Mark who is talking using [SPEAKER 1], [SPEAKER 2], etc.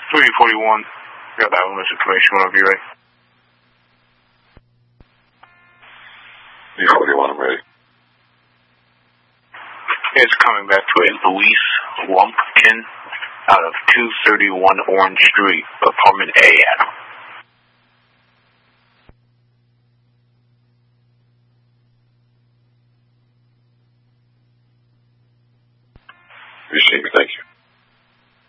[SPEAKER 1] 341. Got that owner's information whenever you're ready.
[SPEAKER 2] 341, I'm ready.
[SPEAKER 1] It's coming back to a Luis Lumpkin out of 231 Orange Street, apartment A, Adam.
[SPEAKER 2] Appreciate it. Thank you.